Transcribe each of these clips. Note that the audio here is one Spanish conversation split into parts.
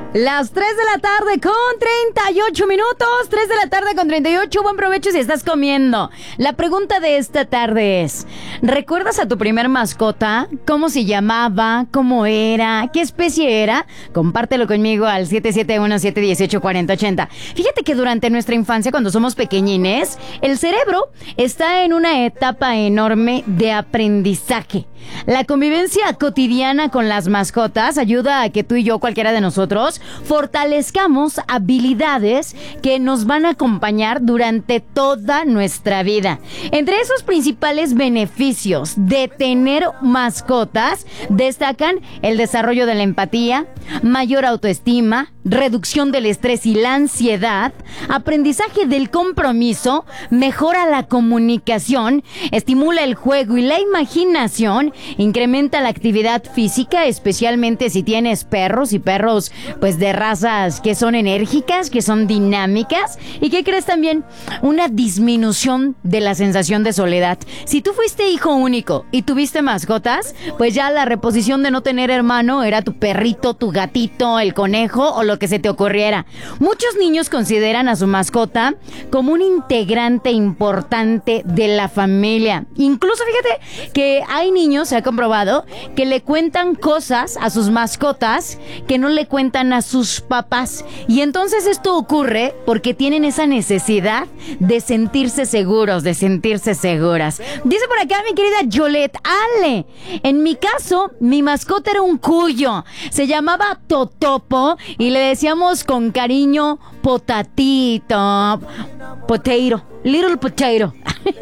Las 3 de la tarde con 38 minutos. 3 de la tarde con 38. Buen provecho si estás comiendo. La pregunta de esta tarde es: ¿recuerdas a tu primer mascota? ¿Cómo se llamaba? ¿Cómo era? ¿Qué especie era? Compártelo conmigo al 771-718-4080. Fíjate que durante nuestra infancia, cuando somos pequeñines, el cerebro está en una etapa enorme de aprendizaje. La convivencia cotidiana con las mascotas ayuda a que tú y yo, cualquiera de nosotros, fortalezcamos habilidades que nos van a acompañar durante toda nuestra vida. Entre esos principales beneficios de tener mascotas destacan el desarrollo de la empatía, mayor autoestima, reducción del estrés y la ansiedad, aprendizaje del compromiso, mejora la comunicación, estimula el juego y la imaginación, incrementa la actividad física, especialmente si tienes perros y perros pues de razas que son enérgicas, que son dinámicas, y que crees también una disminución de la sensación de soledad. Si tú fuiste hijo único y tuviste mascotas, pues ya la reposición de no tener hermano era tu perrito, tu gatito, el conejo o lo que se te ocurriera. Muchos niños consideran a su mascota como un integrante importante de la familia. Incluso fíjate que hay niños, se ha comprobado, que le cuentan cosas a sus mascotas que no le cuentan a sus papás. Y entonces esto ocurre porque tienen esa necesidad de sentirse seguros, de sentirse seguras. Dice por acá mi querida Yolette: Ale, en mi caso, mi mascota era un cuyo. Se llamaba Totopo y le decíamos con cariño Potatito. Potato. Little Potato.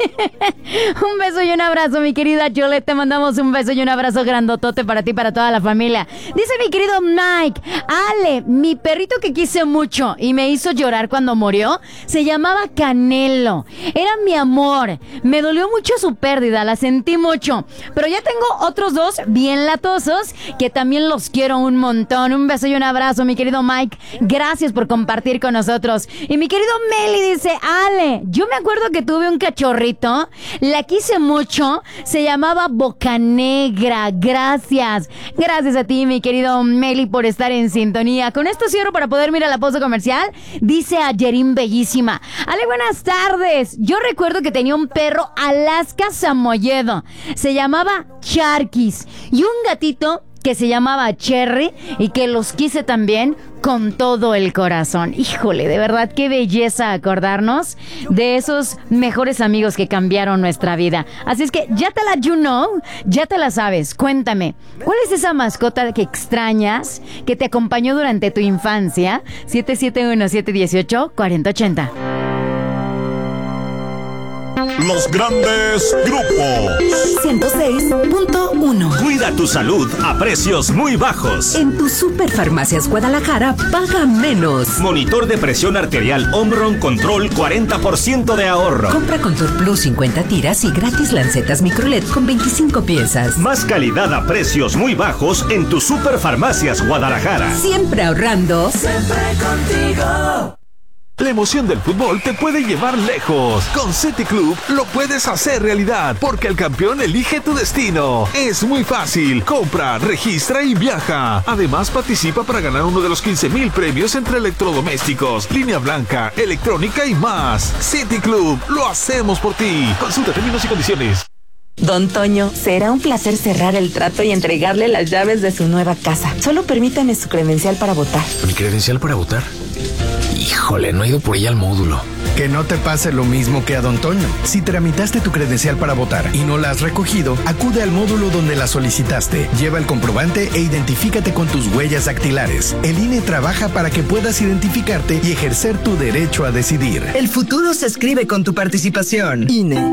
Un beso y un abrazo, mi querida Yolette. Te mandamos un beso y un abrazo grandotote para ti y para toda la familia. Dice mi querido Mike: Ale, mi perrito que quise mucho y me hizo llorar cuando murió, se llamaba Canelo. Era mi amor. Me dolió mucho su pérdida, la sentí mucho. Pero ya tengo otros dos bien latosos que también los quiero un montón. Un beso y un abrazo, mi querido Mike. Gracias por compartir con nosotros. Y mi querido Meli dice: Ale, yo me acuerdo que tuve un cachorrito, la quise mucho, se llamaba Bocanegra. Gracias a ti, mi querido Meli, por estar en sintonía. Con esto cierro para poder mirar la pausa comercial. Dice Ayerín Bellísima: Ale, buenas tardes. Yo recuerdo que tenía un perro Alaska Samoyedo, se llamaba Charquis, y un gatito que se llamaba Cherry, y que los quise también con todo el corazón. Híjole, de verdad, qué belleza acordarnos de esos mejores amigos que cambiaron nuestra vida. Así es que ya te la ya te la sabes. Cuéntame, ¿cuál es esa mascota que extrañas, que te acompañó durante tu infancia? 771-718-4080. Los grandes grupos. 106.1. Cuida tu salud a precios muy bajos. En tu Superfarmacias Guadalajara, paga menos. Monitor de presión arterial Omron Control, 40% de ahorro. Compra Contour Plus 50 tiras y gratis lancetas Microlet con 25 piezas. Más calidad a precios muy bajos en tu Superfarmacias Guadalajara. Siempre ahorrando. Siempre contigo. La emoción del fútbol te puede llevar lejos. Con City Club lo puedes hacer realidad, porque el campeón elige tu destino. Es muy fácil. Compra, registra y viaja. Además, participa para ganar uno de los 15,000 premios entre electrodomésticos, línea blanca, electrónica y más. City Club, lo hacemos por ti. Consulta términos y condiciones. Don Toño, será un placer cerrar el trato y entregarle las llaves de su nueva casa. Solo permítame su credencial para votar. ¿Mi credencial para votar? Híjole, no he ido por ella al módulo. Que no te pase lo mismo que a Don Toño. Si tramitaste tu credencial para votar y no la has recogido, acude al módulo donde la solicitaste. Lleva el comprobante e identifícate con tus huellas dactilares. El INE trabaja para que puedas identificarte y ejercer tu derecho a decidir. El futuro se escribe con tu participación. INE.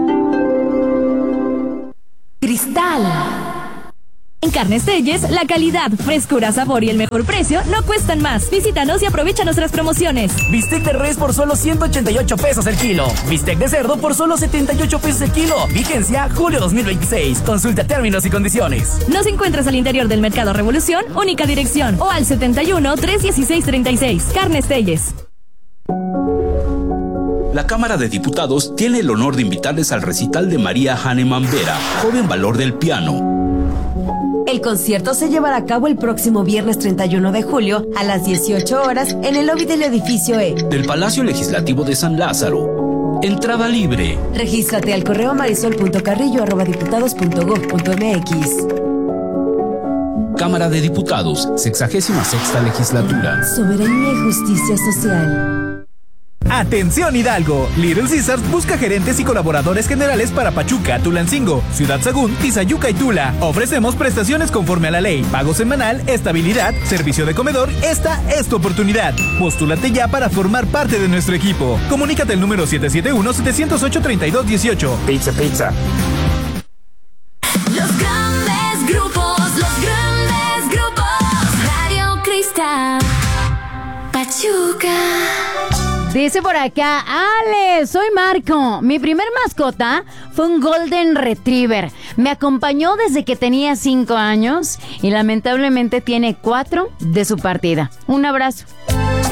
Cristal. En Carnes Telles, la calidad, frescura, sabor y el mejor precio no cuestan más. Visítanos y aprovecha nuestras promociones. Bistec de res por solo 188 pesos el kilo. Bistec de cerdo por solo 78 pesos el kilo. Vigencia julio 2026. Consulta términos y condiciones. Nos encuentras al interior del Mercado Revolución, única dirección, o al 71-316-36. Carnes Telles. La Cámara de Diputados tiene el honor de invitarles al recital de María Hahnemann Vera, joven valor del piano. El concierto se llevará a cabo el próximo viernes 31 de julio a las 18 horas en el lobby del edificio E. Del Palacio Legislativo de San Lázaro. Entrada libre. Regístrate al correo marisol.carrillo@diputados.gov.mx. Cámara de Diputados, 66ª Legislatura. Soberanía y justicia social. ¡Atención Hidalgo! Little Caesars busca gerentes y colaboradores generales para Pachuca, Tulancingo, Ciudad Sagún, Tizayuca y Tula. Ofrecemos prestaciones conforme a la ley, pago semanal, estabilidad, servicio de comedor. Esta es tu oportunidad. Postúlate ya para formar parte de nuestro equipo. Comunícate al número 771-708-3218. Pizza, pizza. Los grandes grupos, Radio Cristal, Pachuca. Dice por acá, Ale, soy Marco. Mi primer mascota fue un Golden Retriever. Me acompañó desde que tenía 5 años y lamentablemente tiene 4 de su partida. Un abrazo.